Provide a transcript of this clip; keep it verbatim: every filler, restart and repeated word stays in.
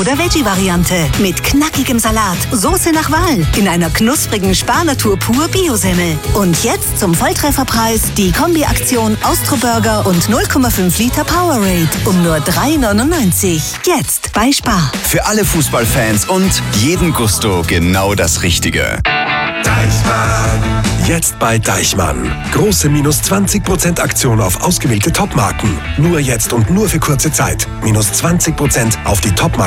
oder Veggie-Variante. Mit knackigem Salat, Soße nach Wahl, in einer knusprigen Sparnatur pur Biosemmel. Und jetzt zum Volltrefferpreis die Kombi-Aktion Austro-Burger und null Komma fünf Liter Powerade um nur drei neunundneunzig. Jetzt bei Spar. Für alle Fußballfans und jeden Gusto genau das Richtige. Deichmann. Jetzt bei Deichmann. Große minus zwanzig Prozent Aktion auf ausgewählte Topmarken. Nur jetzt und nur für kurze Zeit. Minus zwanzig Prozent auf die Topmarken.